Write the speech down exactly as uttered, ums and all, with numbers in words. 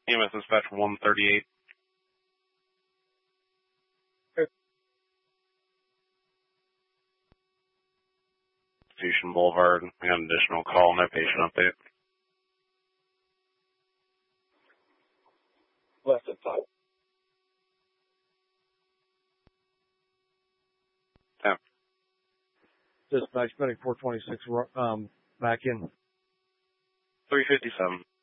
E M S dispatch one thirty-eight. Fusion Boulevard. I got an additional call, no patient update. Left at five. Yeah. Dispatch, medic four twenty-six, um, back in. three fifty-seven.